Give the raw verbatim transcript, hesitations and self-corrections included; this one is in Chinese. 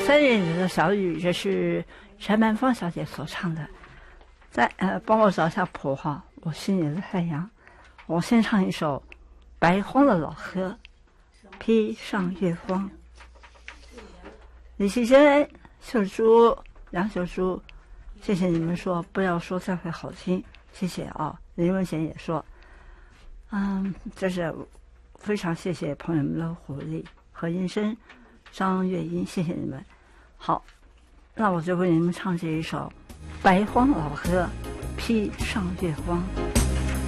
三月里的小雨，这是陈曼芳小姐所唱的。在呃，帮我找一下谱哈，我心里的太阳。我先唱一首《白荒的老河》，披上月光。李奇珍、秀珠、梁秀珠，谢谢你们说不要说再会好听，谢谢啊。林文贤也说，嗯，这是非常谢谢朋友们的鼓励。何音生、张月英，谢谢你们。好，那我就为你们唱这一首《白荒老河，披上月光》。